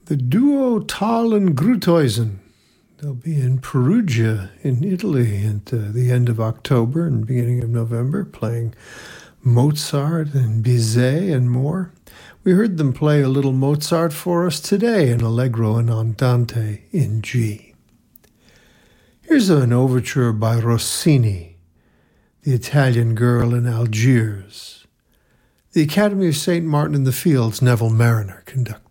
The duo Tal and Gruithuisen. They'll be in Perugia in Italy at the end of October and beginning of November, playing Mozart and Bizet and more. We heard them play a little Mozart for us today in Allegro and Andante in G. Here's an overture by Rossini, The Italian Girl in Algiers. The Academy of St. Martin in the Fields, Neville Marriner conducted.